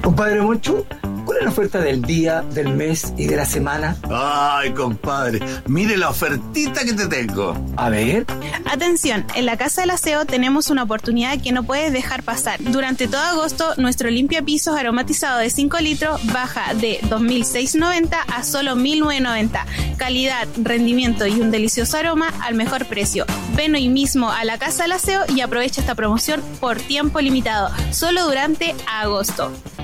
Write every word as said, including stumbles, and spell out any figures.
Compadre Moncho, ¿cuál es la oferta del día, del mes y de la semana? Ay, compadre, mire la ofertita que te tengo. A ver. Atención, en la Casa del Aseo tenemos una oportunidad que no puedes dejar pasar. Durante todo agosto, nuestro limpiapisos aromatizado de cinco litros baja de dos mil seiscientos noventa a solo mil novecientos noventa. Calidad, rendimiento y un delicioso aroma al mejor precio. Ven hoy mismo a la Casa del Aseo y aprovecha esta promoción por tiempo limitado, solo durante agosto.